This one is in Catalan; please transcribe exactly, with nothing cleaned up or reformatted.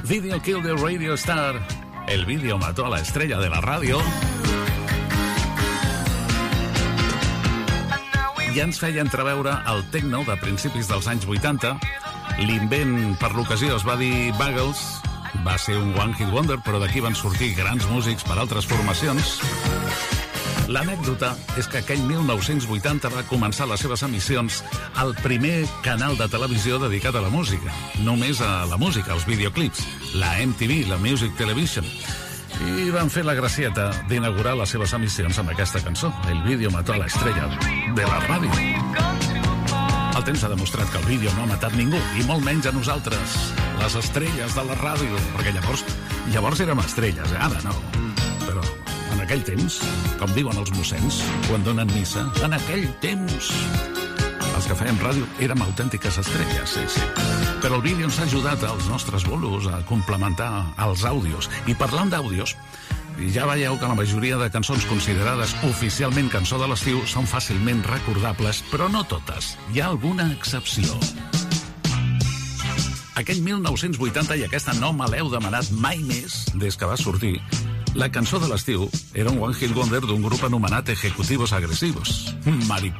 Video Killed the Radio Star. El vídeo mató a la estrella de la ràdio. I ens feia entreveure el techno de principis dels anys vuitanta. L'invent per l'ocasió es va dir Buggles. Va ser un one hit wonder, però d'aquí van sortir grans músics per altres formacions. L'anècdota és que aquell mil nou-cents vuitanta va començar les seves emissions al primer canal de televisió dedicat a la música. Només a la música, als videoclips. La M T V, la Music Television. I van fer la gracieta d'inaugurar les seves emissions amb aquesta cançó. El vídeo mató a la estrella de la ràdio. El temps ha demostrat que el vídeo no ha matat ningú, i molt menys a nosaltres, les estrelles de la ràdio, perquè llavors, llavors érem estrelles, eh? Ara no. Però en aquell temps, com diuen els mossens, quan donen missa, en aquell temps, els que fèiem ràdio érem autèntiques estrelles, sí, sí. Però el vídeo ens ha ajudat als nostres bolos a complementar els àudios. I parlant d'àudios, ja veieu que la majoria de cançons considerades oficialment cançó de l'estiu són fàcilment recordables, però no totes. Hi ha alguna excepció. Aquell mil nou-cents vuitanta, i aquesta no me l'heu demanat mai més des que va sortir, la cançó de l'estiu era un one hit wonder d'un grup anomenat Ejecutivos Agresivos. Mariposa.